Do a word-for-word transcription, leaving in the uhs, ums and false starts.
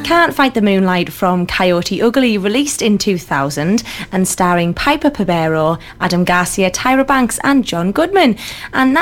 Can't Fight the Moonlight from Coyote Ugly, released in two thousand and starring Piper Perbero, Adam Garcia, Tyra Banks and John Goodman. And